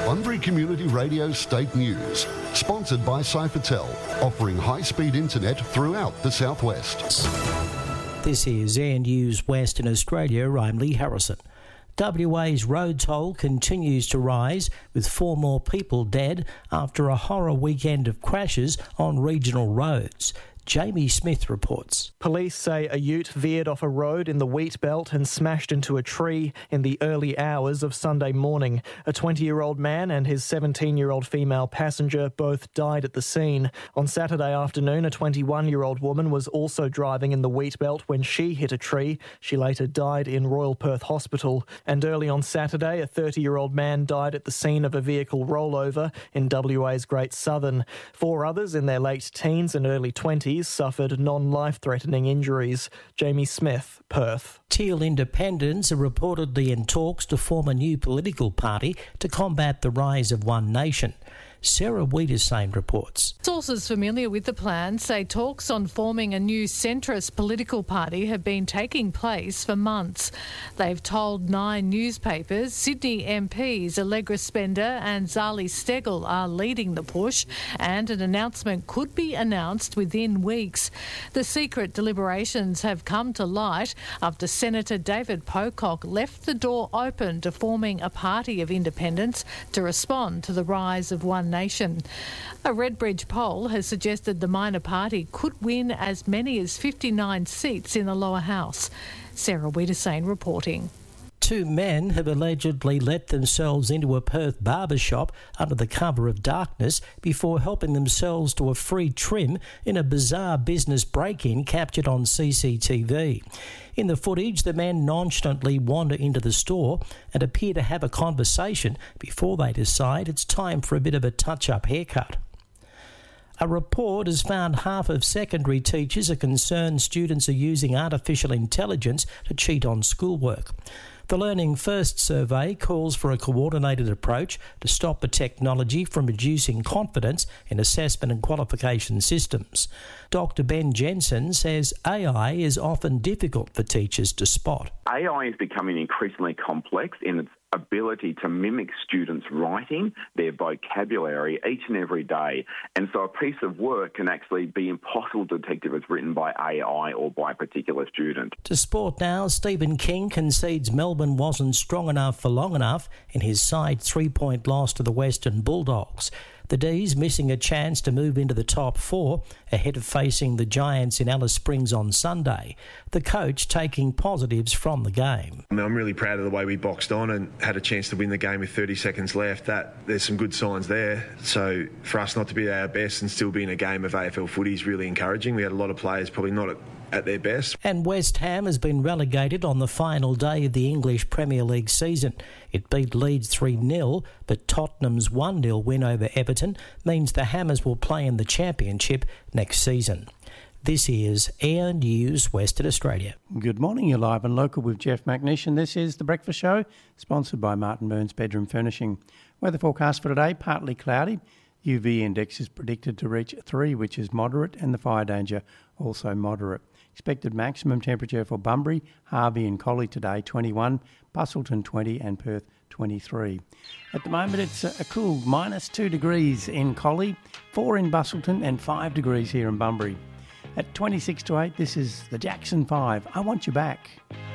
Bunbury Community Radio State News, sponsored by Cyfertel, offering high-speed internet throughout the southwest. This is Air News Western Australia. I'm Lee Harrison. WA's road toll continues to rise, with 4 more people dead after a horror weekend of crashes on regional roads. Jamie Smith reports. Police say a ute veered off a road in the wheat belt and smashed into a tree in the early hours of Sunday morning. A 20-year-old man and his 17-year-old female passenger both died at the scene. On Saturday afternoon, a 21-year-old woman was also driving in the wheat belt when she hit a tree. She later died in Royal Perth Hospital. And early on Saturday, a 30-year-old man died at the scene of a vehicle rollover in WA's Great Southern. 4 others in their late teens and early 20s suffered non-life-threatening injuries. Jamie Smith, Perth. Teal Independents are reportedly in talks to form a new political party to combat the rise of One Nation. Sarah Wiedersame reports. Sources familiar with the plan say talks on forming a new centrist political party have been taking place for months. They've told 9 newspapers Sydney MPs Allegra Spender and Zali Steggall are leading the push, and an announcement could be announced within weeks. The secret deliberations have come to light after Senator David Pocock left the door open to forming a party of independents to respond to the rise of One Nation. A Redbridge poll has suggested the minor party could win as many as 59 seats in the lower house. Sarah Wiedersame reporting. 2 men have allegedly let themselves into a Perth barbershop under the cover of darkness before helping themselves to a free trim in a bizarre business break-in captured on CCTV. In the footage, the men nonchalantly wander into the store and appear to have a conversation before they decide it's time for a bit of a touch-up haircut. A report has found half of secondary teachers are concerned students are using artificial intelligence to cheat on schoolwork. The Learning First survey calls for a coordinated approach to stop the technology from reducing confidence in assessment and qualification systems. Dr. Ben Jensen says AI is often difficult for teachers to spot. AI is becoming increasingly complex in its ability to mimic students' writing, their vocabulary each and every day. And so a piece of work can actually be impossible to detect if it's written by AI or by a particular student. To sport now, Stephen King concedes Melbourne wasn't strong enough for long enough in his side 3-point loss to the Western Bulldogs. The D's missing a chance to move into the top 4 ahead of facing the Giants in Alice Springs on Sunday. The coach taking positives from the game. I'm really proud of the way we boxed on and had a chance to win the game with 30 seconds left. There's some good signs there. So for us not to be at our best and still be in a game of AFL footy is really encouraging. We had a lot of players probably not at their best. And West Ham has been relegated on the final day of the English Premier League season. It beat Leeds 3-0, but Tottenham's 1-0 win over Everton means the Hammers will play in the Championship next season. This is Air News Western Australia. Good morning, you're live and local with Jeff McNish, and this is The Breakfast Show, sponsored by Martin Burns Bedroom Furnishing. Weather forecast for today, partly cloudy. UV index is predicted to reach 3, which is moderate, and the fire danger also moderate. Expected maximum temperature for Bunbury, Harvey and Collie today, 21, Busselton 20 and Perth 23. At the moment it's a cool -2 degrees in Collie, 4 in Busselton and 5 degrees here in Bunbury. At 26 to 8, this is the Jackson 5, I Want You Back.